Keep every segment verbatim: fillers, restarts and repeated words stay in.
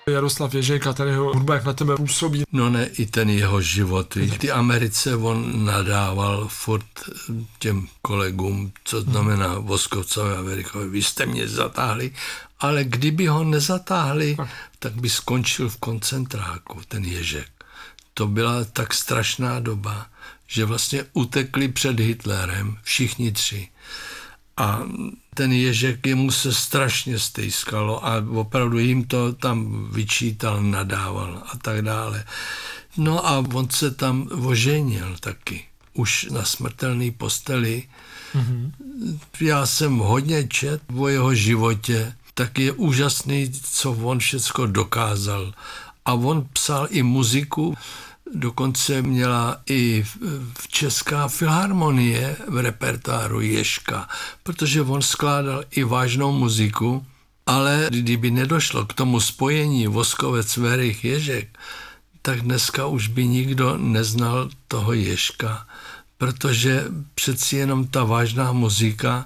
Jaroslav Ježek a ten jeho hudba, jak na tebe působí? No ne, i ten jeho život. V té Americe on nadával furt těm kolegům, co znamená Voskovcovi a Werickovi. Vy jste mě zatáhli, ale kdyby ho nezatáhli, tak by skončil v koncentráku, ten Ježek. To byla tak strašná doba, že vlastně utekli před Hitlerem všichni tři. A ten Ježek jemu se strašně stejskalo a opravdu jim to tam vyčítal, nadával a tak dále. No a on se tam oženil taky, už na smrtelné posteli. Mm-hmm. Já jsem hodně čet o jeho životě, tak je úžasný, co on všecko dokázal. A on psal i muziku, dokonce měla i v Česká filharmonie v repertoáru Ježka, protože on skládal i vážnou muziku, ale kdyby nedošlo k tomu spojení Voskovec, Werich, Ježek, tak dneska už by nikdo neznal toho Ježka, protože přeci jenom ta vážná muzika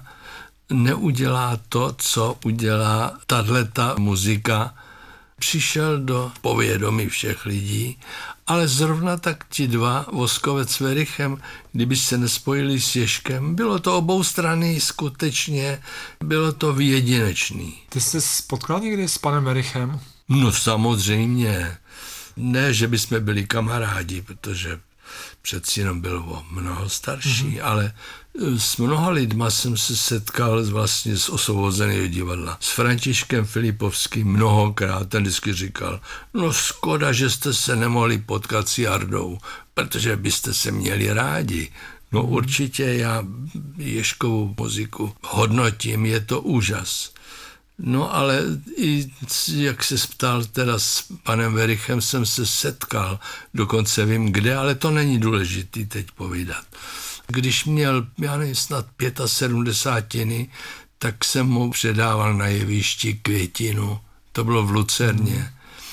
neudělá to, co udělá tahleta muzika. Přišel do povědomí všech lidí, ale zrovna tak ti dva, Voskovec s Werichem, kdyby se nespojili s Ježkem, bylo to obou strany skutečně, bylo to výjedinečný. Ty jsi potkal někdy s panem Werichem? No samozřejmě. Ne, že bychom byli kamarádi, protože přeci jenom byl o mnoho starší, mm-hmm. ale s mnoha lidma jsem se setkal vlastně z Osvobozeného divadla. S Františkem Filipovským mnohokrát, ten vždycky říkal, no škoda, že jste se nemohli potkat s Jardou, protože byste se měli rádi. No mm-hmm. určitě já Ježkovou muziku hodnotím, je to úžas. No ale i jak se ptal teda s panem Werichem, jsem se setkal, dokonce vím kde, ale to není důležitý teď povídat. Když měl, já nevím, snad sedmdesátiny, tak jsem mu předával na jevišti květinu, to bylo v Lucerně.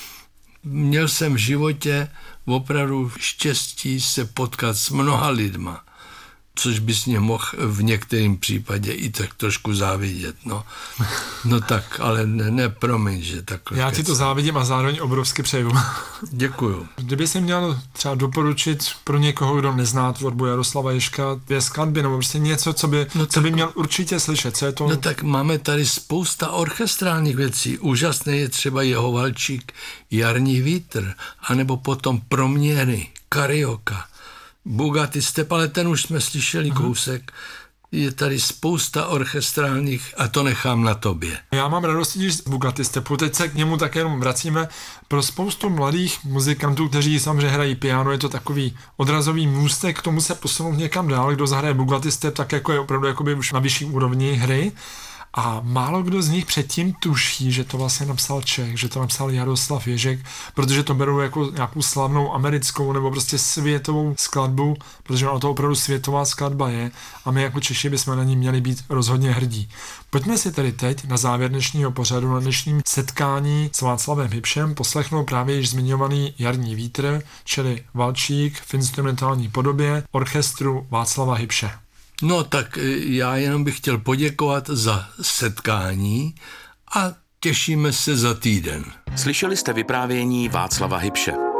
Měl jsem v životě opravdu štěstí se potkat s mnoha lidma, což bys mě mohl v některém případě i tak trošku závidět, no. No tak, ale ne, ne promiň, že takhle. Já ti to závidím a zároveň obrovsky přeju. Děkuju. Kdyby jsi měl třeba doporučit pro někoho, kdo nezná tvorbu Jaroslava Ježka, dvě skladby, nebo prostě něco, co by, no tak, co by měl určitě slyšet, co je to? No tak máme tady spousta orchestrálních věcí. Úžasné je třeba jeho Valčík, Jarní vítr, anebo potom Proměry, Karioka, Bugatti Step, ale ten už jsme slyšeli kousek. Je tady spousta orchestrálních a to nechám na tobě. Já mám radost z Bugatti Stepu, teď se k němu také jenom vracíme. Pro spoustu mladých muzikantů, kteří samozřejmě hrají piano, je to takový odrazový můstek k tomu se posunout někam dál. Kdo zahraje Bugatti Step, tak jako je opravdu jakoby už na vyšší úrovni hry. A málo kdo z nich předtím tuší, že to vlastně napsal Čech, že to napsal Jaroslav Ježek, protože to berou jako nějakou slavnou americkou nebo prostě světovou skladbu, protože ona to opravdu světová skladba je a my jako Češi bychom na ní měli být rozhodně hrdí. Pojďme si tedy teď na závěr dnešního pořadu, na dnešním setkání s Václavem Hybšem poslechnout právě již zmiňovaný Jarní vítr, čili Valčík v instrumentální podobě orchestru Václava Hybše. No tak já jenom bych chtěl poděkovat za setkání a těšíme se za týden. Slyšeli jste vyprávění Václava Hybše.